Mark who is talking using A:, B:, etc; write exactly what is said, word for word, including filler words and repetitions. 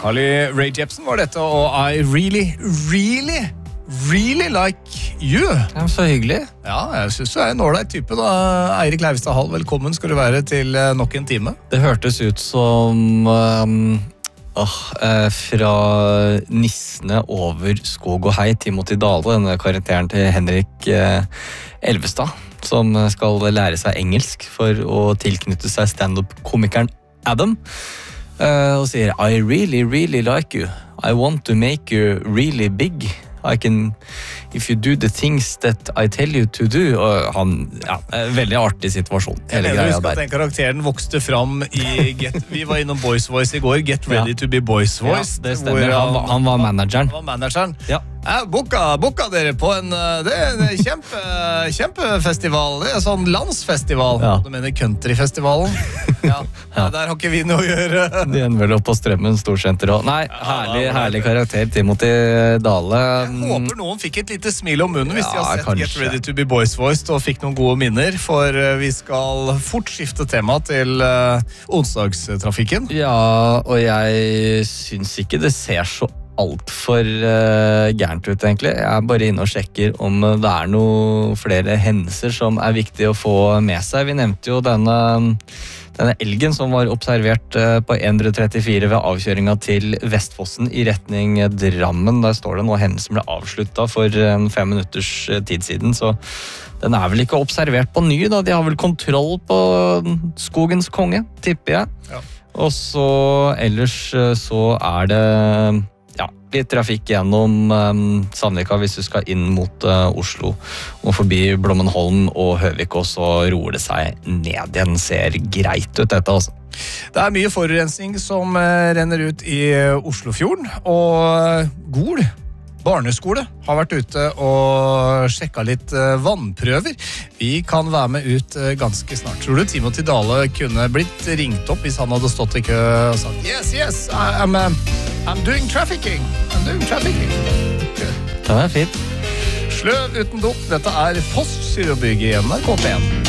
A: Carly Rae Jepsen var dette, og I really, really, really like you.
B: Ja, så hyggelig.
A: Ja, jeg synes du er en ålreit type da. Eirik Leivestad Hall, velkommen skal du være til nok en time.
B: Det hørtes ut som um, åh, eh, fra Nissene over skog og hei, Timothy Dale, denne karakteren til Henrik eh, Elvestad, som skal lære seg engelsk for å tilknytte seg stand-up-komikeren Adam. Uh, og sier I really, really like you. I want to make you really big. I can, if you do the things that I tell you to do. Og han, ja, veldig artig situasjon.
A: Hele jeg mener husk at den karakteren vokste fram i Get, vi var innom Boys Voice i går, Get Ready ja. To Be Boys Voice.
B: Ja, det stemmer, han, han, han var manageren.
A: Han var manageren.
B: Ja.
A: Jeg boka, boka dere på en det er en kjempe, kjempefestival. Det er en sånn landsfestival. Ja. Du mener countryfestivalen? Ja. Ja. Der har ikke vi noe å gjøre.
B: Det gjenvel opp på Strømmen Storsenter også. Nei, herlig, herlig karakter, Timothy Dale.
A: Jeg håper noen fikk et lite smil om munnen hvis
B: ja,
A: de har sett
B: kanskje.
A: Get Ready To Be Boys Voice og fikk noen gode minner, for vi skal fort skifte tema til uh, onsdagstrafikken.
B: Ja, og jeg synes ikke det ser så alt for uh, gærent ut egentlig. Jeg er bare inne og sjekker om det er noen flere hendelser som er viktig å få med seg. Vi nevnte jo denne, denne elgen som var observert uh, på one trettifire ved avkjøringa til Vestfossen i retning Drammen. Der står det nå hendelsen ble avsluttet for uh, fem minutters uh, tid siden, så den er vel ikke observert på ny da. De har vel kontroll på skogens konge, tipper jeg. Ja. Og så ellers uh, så er det ja, litt trafikk gjennom um, Sandvika hvis du skal inn mot uh, Oslo og forbi Blommenholm og Høvik, og så roer det seg ned igjen. Ser greit ut dette altså.
A: Det er mye forurensning som uh, renner ut i uh, Oslofjorden, og uh, Gol barneskole har vært ute og sjekket litt uh, vannprøver. Vi kan være med ut uh, ganske snart. Tror du Timothy Dale kunne blitt ringt opp hvis han hadde stått i kø og sagt Yes, yes, I'm, uh, I'm doing trafficking. I'm doing trafficking. Okay.
B: Det var fint.
A: Sløv uten dop. Dette er Postgirobygget i N R K P en.